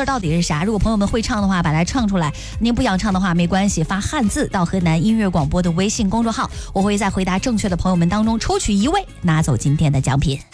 歌到底是啥？如果朋友们会唱的话，把它唱出来。您不想唱的话没关系，发汉字到河南音乐广播的微信公众号，我会在回答正确的朋友们当中抽取1位，拿走今天的奖品。